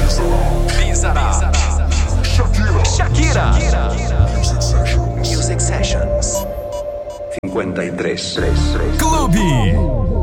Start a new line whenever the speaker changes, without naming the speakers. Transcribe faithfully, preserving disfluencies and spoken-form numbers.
Bizarrap. Shakira.
Music Sessions.
cinquenta e três.
Clube.